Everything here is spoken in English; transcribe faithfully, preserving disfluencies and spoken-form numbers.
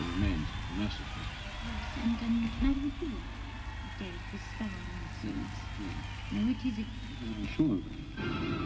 remains of the massacre. Yes, and um, Madame Pia gave the spelling seeds. Yeah. Now, which is it? I'm sure of it.